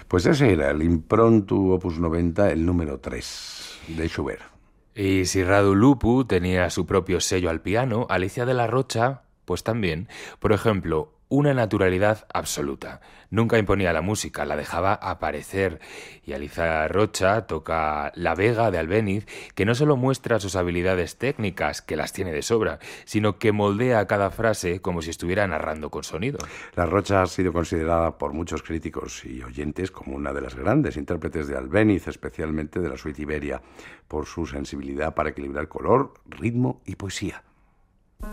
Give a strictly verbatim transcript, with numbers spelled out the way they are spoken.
Pues ese era el Impromptu Opus noventa, el número tres de Schubert. Y si Radu Lupu tenía su propio sello al piano, Alicia de la Rocha, pues también. Por ejemplo, una naturalidad absoluta. Nunca imponía la música, la dejaba aparecer. Y Alicia Rocha toca La Vega de Albéniz, que no solo muestra sus habilidades técnicas, que las tiene de sobra, sino que moldea cada frase como si estuviera narrando con sonido. La Rocha ha sido considerada por muchos críticos y oyentes como una de las grandes intérpretes de Albéniz, especialmente de la suite Iberia, por su sensibilidad para equilibrar color, ritmo y poesía.